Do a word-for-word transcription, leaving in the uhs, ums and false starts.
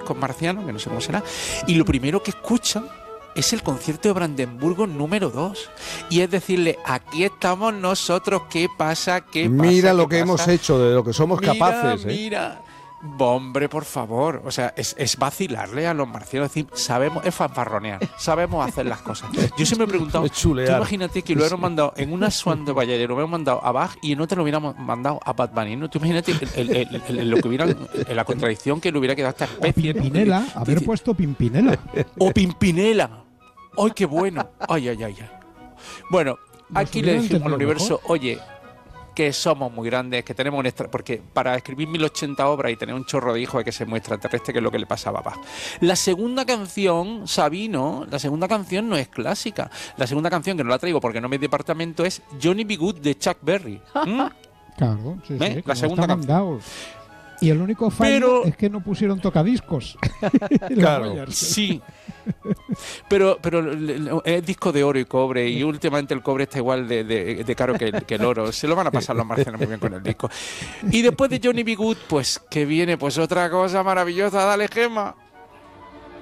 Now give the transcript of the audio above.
discos marcianos, que no sé cómo será, y lo primero que escuchan es el concierto de Brandenburgo número dos. Y es decirle, aquí estamos nosotros, ¿qué pasa? ¿Qué pasa? Mira lo ¿Qué que pasa? hemos hecho, de lo que somos Mira, capaces. ¿eh? Mira, hombre, por favor. O sea, es, es vacilarle a los marcianos. Es decir, sabemos, es fanfarronear, sabemos hacer las cosas. Yo siempre me he preguntado, Es tú chulear. imagínate que lo hubiéramos mandado en una Swan de Valle, lo hubiéramos mandado a Bach y en otra lo hubiéramos mandado a Bad Bunny, ¿no? Tú imagínate el, el, el, el- el- lo que hubiera, la contradicción que le hubiera quedado a esta especie, ¿no? Pimpinela, haber Dice, puesto Pimpinela. o Pimpinela. ¡Ay, qué bueno! ¡Ay, ay, ay! ay. Bueno, Nos aquí le hubiera decimos al entendido universo, mejor. oye, que somos muy grandes, que tenemos un extra... Porque para escribir mil ochenta obras y tener un chorro de hijos hay que ser muy extraterrestre, que es lo que le pasa a papá. La segunda canción, Sabino, la segunda canción no es clásica. La segunda canción, que no la traigo porque no me es departamento, es Johnny B. Good de Chuck Berry. ¿Mm? Claro, sí, ¿Eh? sí. La como segunda está canción. mandado. Y el único fallo Pero- es que no pusieron tocadiscos. Las Claro. huellas. Sí. Pero, pero es disco de oro y cobre, y últimamente el cobre está igual de, de, de caro que el, que el oro. Se lo van a pasar los marcianos muy bien con el disco. Y después de Johnny B. Good, pues que viene pues otra cosa maravillosa. Dale, Gemma.